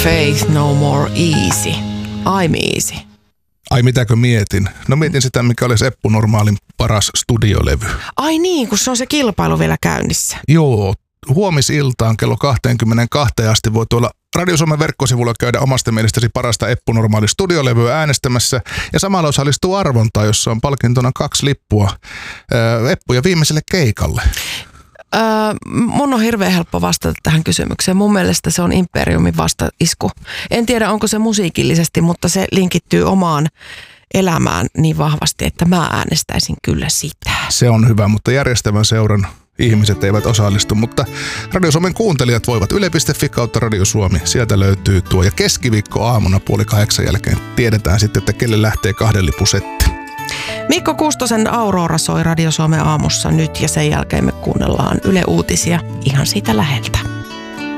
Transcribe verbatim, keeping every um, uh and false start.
Faith No More Easy. I'm easy. Ai mitäkö mietin? No mietin sitä, mikä olisi Eppu Normaalin paras studiolevy. Ai niin, kun se on se kilpailu vielä käynnissä. Joo, huomisiltaan kello kaksikymmentäkaksi asti voi tuolla Radio Suomen verkkosivulla käydä omasta mielestäsi parasta Eppu Normaali studiolevyä äänestämässä ja samalla osallistuu arvontaan, jossa on palkintona kaksi lippua ää, Eppuja viimeiselle keikalle. Öö, mun on hirveän helppo vastata tähän kysymykseen. Mun mielestä se on Imperiumin vastaisku. En tiedä, onko se musiikillisesti, mutta se linkittyy omaan elämään niin vahvasti, että mä äänestäisin kyllä sitä. Se on hyvä, mutta järjestävän seuran ihmiset eivät osallistu, mutta Radio Suomen kuuntelijat voivat yle piste fi kautta Radio Suomi. Sieltä löytyy tuo ja keskiviikko aamuna puoli kahdeksan jälkeen tiedetään sitten, että kelle lähtee kahden lipusetti. Mikko Kuustosen Aurora soi Radio Suomen aamussa nyt ja sen jälkeen me kuunnellaan Yle Uutisia ihan siitä läheltä.